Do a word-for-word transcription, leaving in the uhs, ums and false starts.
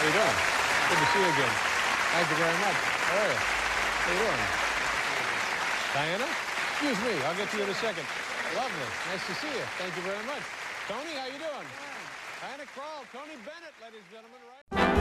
How you doing? Good to see you again. Thank you very much. How are you? How you doing? Diana? Excuse me. I'll get to you in a second. Lovely. Nice to see you. Thank you very much. Tony, how you doing? Diana Krall, Tony Bennett, ladies and gentlemen, right?